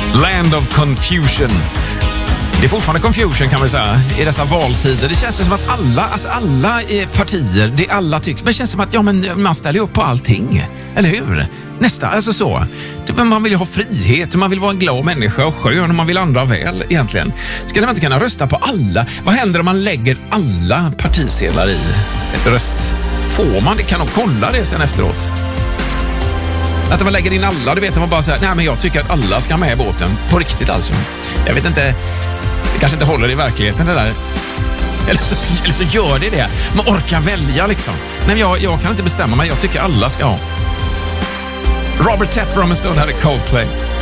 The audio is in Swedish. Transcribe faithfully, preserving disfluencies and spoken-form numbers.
Land of confusion. Det är fortfarande confusion kan man säga i dessa valtider. Det känns som att alla, alltså alla partier, det alla tycker, men det känns som att ja, men man ställer upp på allting, eller hur? Nästa, alltså så. Det, man vill ju ha frihet, man vill vara en glad människa och skön och man vill andra väl egentligen. Ska man inte kunna rösta på alla? Vad händer om man lägger alla partisedlar i ett röst? Får man det? Kan de kolla det sen efteråt? Att man lägger in alla, du vet man bara säger nej men jag tycker att alla ska med i båten. På riktigt alltså. Jag vet inte, det kanske inte håller i verkligheten det där. Eller så, eller så gör det det. Man orkar välja liksom. Nej jag, jag kan inte bestämma mig, jag tycker alla ska ha. Robert Tepper om en stund här i Coldplay.